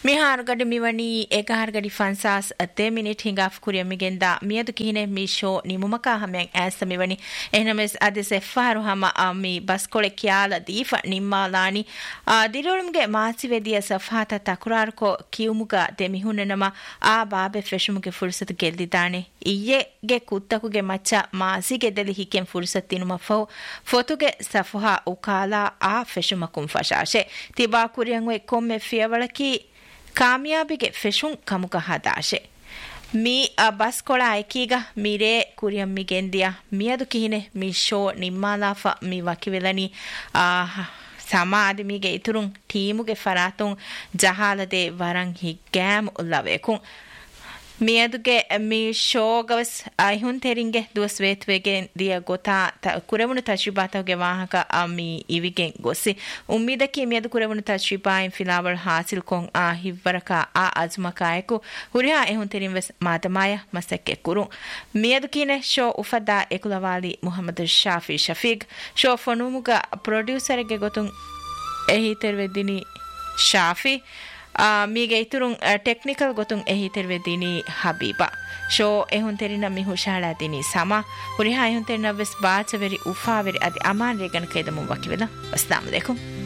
Mihar gadi miwani ekahar gadi fansas 10 minute hingaf kuriya migenda miyadu kihine mi show ni mumaka hameng asa miwani ehnames adese faru hama mi baskole kyala difa nimmalani dirolumge maasi vediya safhata takurarko kiumuga demihunenama babe feshumuge fursat geldidane iye ge kuttakuge macha maasi ge deli hiken fursat tinuma fotuge safha ukala feshumakum fashashe tiba kuriyanwe komme fiyawalaki ಕಾಮಿಯಾಬಿಗೆ ಫೆಶುನ್ ಕಮುಗ ಹದಾಶೆ me ಬಸ್ಕೊಳ ಐಕೀಗ ಮೀರೆ ಕುರಿಯಂ ಮಿಗೆಂದಿಯ ಮಿಯದು ಕಿಹಿನೆ me show ನಿಮ್ಮಾಲಾಫ me ವಕಿವೆಲನಿ ಸಮಾದಿಮಿಗೆ ಇತುರುಂ ಟೀಮುಗೆ ಫರಾತುಂ ಜಹಾಲದೆ ವರಂ ಹಿಗ್ಗ್ಯಾಮ್ ಉಲ್ಲವೇಕುಂ ಮಿಯದುಗೆ me ಶೋಗವಸ್ ಐಹುನ್ ತೆರಿಂಗೆ ದುವಸ್ ವೇತ್ವೆಗೆ ದಿಯ ಗೊತ್ತಾ ಕುರೆವಣು ತಜ್ರಿಬಾತವಗೆ ವಾಹಕ me ಇವಿಗೆ ಗೊಸ್ಸಿ ಉಮ್ಮಿದಕ್ಕೆ ಮಿಯದು ಕುರೆವಣು ತಜ್ರಿಬಾಯಿನ್ ಫಿಲಾವಲ್ ಹಾಸಿಲ್ ಕೊಂ ಹಿವ್ವರಕ ಅಜ್ಮಕಾಯಕು ಹುರಿಯಾ ಐಹುನ್ ತೆರಿಂ ವೆಸ್ ಮಾತಮಾಯ ಮಸಕ್ಕೆ ಕುರು ಮಿಯದು ಕೀನೆ show ಉಫದಾ ಎಕುಲವಾಲಿ Muhammad Shafi ಶಫೀಗ್ show ಫನುಮುಗ ಪ್ರೊಡ್ಯೂಸರ್ಗೆ ಗೊತ್ತುಂ ಎಹಿ ತೆರ್ವೆದಿನಿ Shafi ಮೀಗೆ ಇತುರುಂ technical ಗೊತ್ತುಂ ಎಹಿ ತೆರ್ವೆದಿನಿ ಹಬೀಬಾ show ಎಹುನ್ ತೆರಿನ ಮಿ ಹುಷಾಳಾದಿನಿ ಸಮ ಹುರಿಹಾ ಎಹುನ್ ತೆರಿನ ವೆಸ್ ಬಾಚವೆರಿ ಉಫಾವೆರಿ ಅದಿ ಅಮಾನ್ ರೇಗನ್ ಕೇದಮು ವಕಿವೆಲ ಅಸ್ಲಾಮ್ ಅಲೈಕುಂ